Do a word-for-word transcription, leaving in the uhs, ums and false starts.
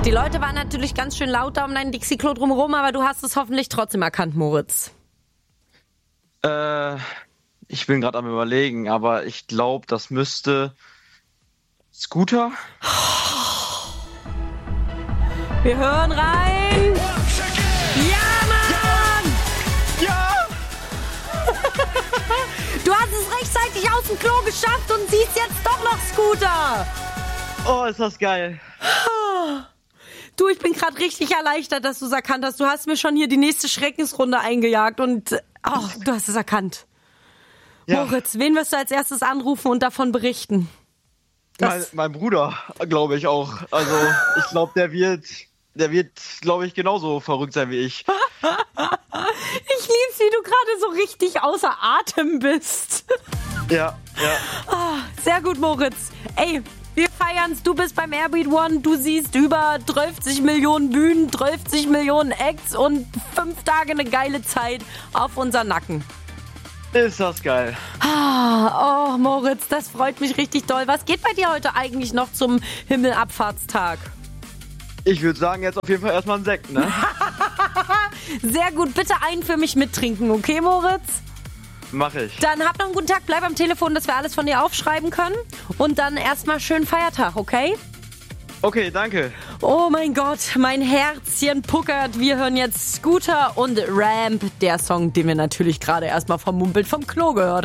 Die Leute waren natürlich ganz schön laut da um dein Dixie-Klo drumherum, aber du hast es hoffentlich trotzdem erkannt, Moritz. Äh, ich bin gerade am Überlegen, aber ich glaube, das müsste Scooter? Wir hören rein. Ja, Mann! Ja! Du hast es rechtzeitig aus dem Klo geschafft und siehst jetzt doch noch Scooter. Oh, ist das geil. Du, ich bin gerade richtig erleichtert, dass du es erkannt hast. Du hast mir schon hier die nächste Schreckensrunde eingejagt und oh, du hast es erkannt. Ja. Moritz, wen wirst du als erstes anrufen und davon berichten? Mein, mein Bruder, glaube ich auch. Also ich glaube, der wird, der wird, glaube ich, genauso verrückt sein wie ich. Ich lieb's, wie du gerade so richtig außer Atem bist. Ja, ja. Oh, sehr gut, Moritz. Ey, wir feiern's. Du bist beim Airbeat One. Du siehst über dreißig Millionen Bühnen, dreißig Millionen Acts und fünf Tage eine geile Zeit auf unseren Nacken. Ist das geil. Ah, oh, Moritz, das freut mich richtig doll. Was geht bei dir heute eigentlich noch zum Himmelabfahrtstag? Ich würde sagen, jetzt auf jeden Fall erstmal ein Sekt, ne? Sehr gut. Bitte einen für mich mittrinken, okay, Moritz? Mach ich. Dann hab noch einen guten Tag. Bleib am Telefon, dass wir alles von dir aufschreiben können. Und dann erstmal schönen Feiertag, okay? Okay, danke. Oh mein Gott, mein Herzchen puckert. Wir hören jetzt Scooter und Ramp, der Song, den wir natürlich gerade erstmal vermumpelt vom Klo gehört haben.